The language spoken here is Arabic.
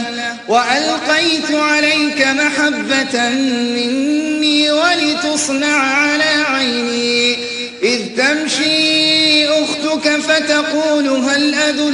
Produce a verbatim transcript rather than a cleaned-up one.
وألقيت عليك محبة مني ولتصنع على عيني إذ تمشي أختك فتقول هل أدل